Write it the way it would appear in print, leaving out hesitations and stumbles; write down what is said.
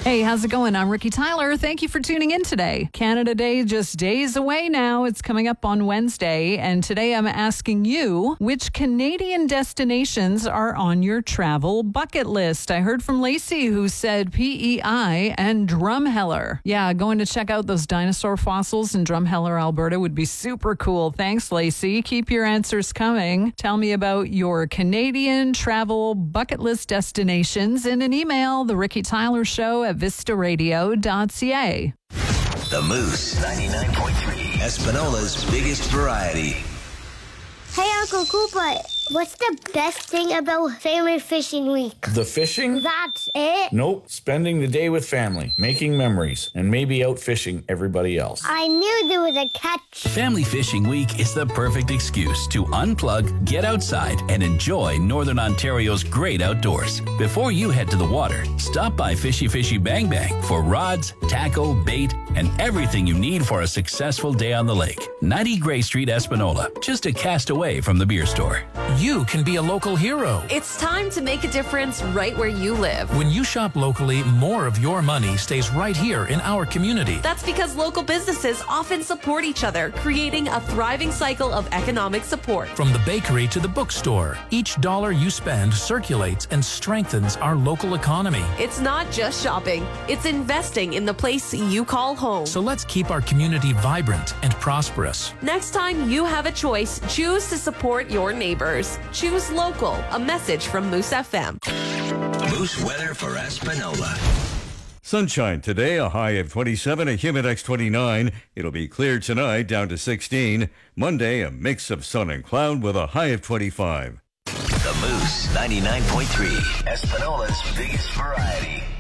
Hey, how's it going? I'm Ricky Tyler. Thank you for tuning in today. Canada Day just days away now. It's coming up on Wednesday. And today I'm asking you, which Canadian destinations are on your travel bucket list? I heard from Lacey who said PEI and Drumheller. Yeah, going to check out those dinosaur fossils in Drumheller, Alberta would be super cool. Thanks, Lacey. Keep your answers coming. Tell me about your Canadian travel bucket list destinations in an email, The Ricky Tyler Show at vistaradio.ca. The Moose 99.3, Espanola's biggest variety. Hey, Uncle Koopa, what's the best thing about Family Fishing Week? The fishing? That's it? Nope. Spending the day with family, making memories, and maybe out fishing everybody else. I knew there was a catch. Family Fishing Week is the perfect excuse to unplug, get outside, and enjoy Northern Ontario's great outdoors. Before you head to the water, stop by Fishy Fishy Bang Bang for rods, tackle, bait, and everything you need for a successful day on the lake. 90 Gray Street, Espanola, just a cast away from the beer store. You can be a local hero. It's time to make a difference right where you live. When you shop locally, more of your money stays right here in our community. That's because local businesses often support each other, creating a thriving cycle of economic support. From the bakery to the bookstore, each dollar you spend circulates and strengthens our local economy. It's not just shopping, it's investing in the place you call home. So let's keep our community vibrant and prosperous. Next time you have a choice, choose to support your neighbors. Choose local. A message from Moose FM. Moose weather for Espanola. Sunshine today, a high of 27, a Humidex 29. It'll be clear tonight, down to 16. Monday, a mix of sun and cloud with a high of 25. The Moose 99.3, Espanola's biggest variety.